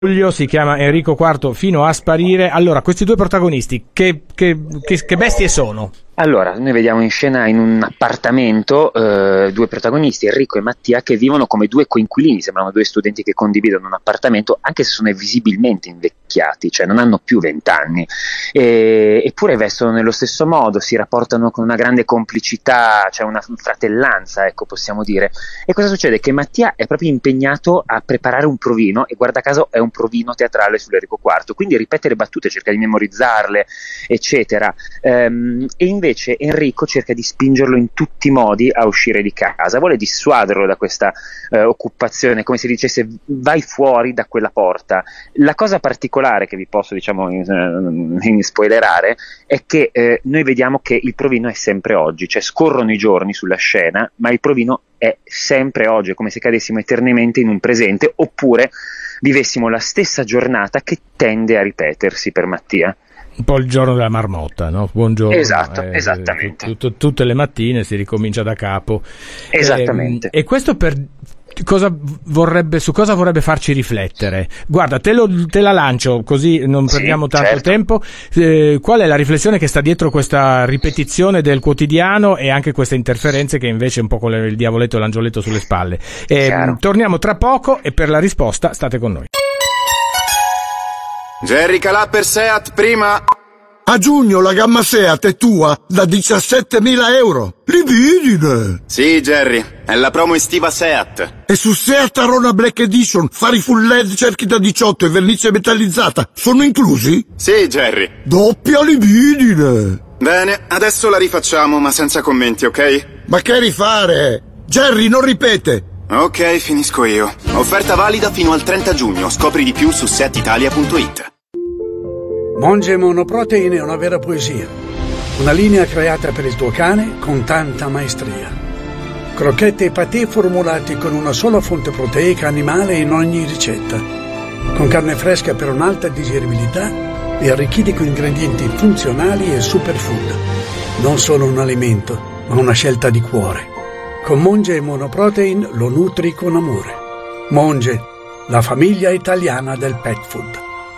Si chiama Enrico IV fino a sparire. Allora, questi due protagonisti, che bestie sono? Allora, noi vediamo in scena in un appartamento due protagonisti, Enrico e Mattia, che vivono come due coinquilini, sembrano due studenti che condividono un appartamento, anche se sono visibilmente invecchiati, cioè non hanno più 20 anni, eppure vestono nello stesso modo, si rapportano con una grande complicità, cioè una fratellanza, ecco, possiamo dire. E cosa succede? Che Mattia è proprio impegnato a preparare un provino, e guarda caso è un provino teatrale sull'Enrico IV, quindi ripete le battute, cerca di memorizzarle, eccetera. E invece Enrico cerca di spingerlo in tutti i modi a uscire di casa, vuole dissuaderlo da questa occupazione, come se dicesse vai fuori da quella porta. La cosa particolare che vi posso spoilerare è che noi vediamo che il provino è sempre oggi, cioè scorrono i giorni sulla scena, ma il provino è sempre oggi, è come se cadessimo eternamente in un presente, oppure vivessimo la stessa giornata che tende a ripetersi per Mattia. Un po' il giorno della marmotta, no? Buongiorno. Esatto, esattamente. Tutte le mattine si ricomincia da capo. Esattamente. E questo su cosa vorrebbe farci riflettere? Guarda, te la lancio così non perdiamo tanto tempo. Qual è la riflessione che sta dietro questa ripetizione del quotidiano e anche queste interferenze che invece è un po' con il diavoletto e l'angioletto sulle spalle? Torniamo tra poco e per la risposta state con noi. Jerry Calà per Seat prima. A giugno la gamma Seat è tua da 17.000 euro. Libidine! Sì, Jerry, è la promo estiva Seat. E su Seat Arona Black Edition, fari full LED, cerchi da 18 e vernice metallizzata sono inclusi? Sì, Jerry. Doppia libidine! Bene, adesso la rifacciamo, ma senza commenti, ok? Ma che rifare? Jerry, non ripete! Ok, finisco io. Offerta valida fino al 30 giugno. Scopri di più su setitalia.it. Monge Monoprotein è una vera poesia. Una linea creata per il tuo cane con tanta maestria. Crocchette e patè formulati con una sola fonte proteica animale in ogni ricetta. Con carne fresca per un'alta digeribilità e arricchiti con ingredienti funzionali e superfood. Non solo un alimento, ma una scelta di cuore. Con Monge Monoprotein lo nutri con amore. Monge, la famiglia italiana del pet food.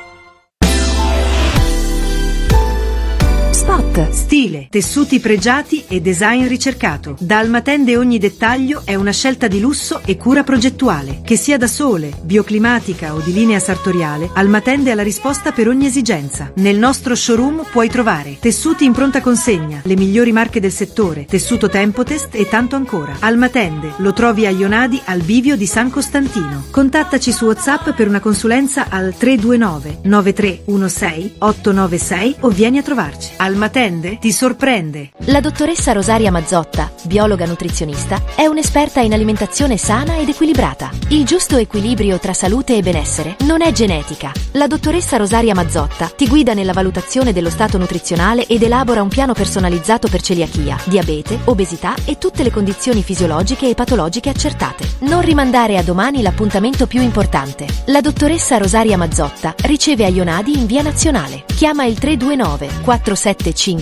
Spot, stile, tessuti pregiati e design ricercato. Da Almatende ogni dettaglio è una scelta di lusso e cura progettuale. Che sia da sole, bioclimatica o di linea sartoriale, Almatende ha la risposta per ogni esigenza. Nel nostro showroom puoi trovare tessuti in pronta consegna, le migliori marche del settore, tessuto Tempotest e tanto ancora. Almatende lo trovi a Ionadi al bivio di San Costantino. Contattaci su WhatsApp per una consulenza al 329 9316 896 o vieni a trovarci. Almatende ti sorprende. La dottoressa Rosaria Mazzotta, biologa nutrizionista, è un'esperta in alimentazione sana ed equilibrata. Il giusto equilibrio tra salute e benessere non è genetica. La dottoressa Rosaria Mazzotta ti guida nella valutazione dello stato nutrizionale ed elabora un piano personalizzato per celiachia, diabete, obesità e tutte le condizioni fisiologiche e patologiche accertate. Non rimandare a domani l'appuntamento più importante. La dottoressa Rosaria Mazzotta riceve a Ionadi in via Nazionale. Chiama il 329 475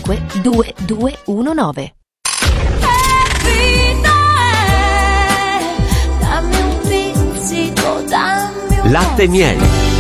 2219. Latte e miele.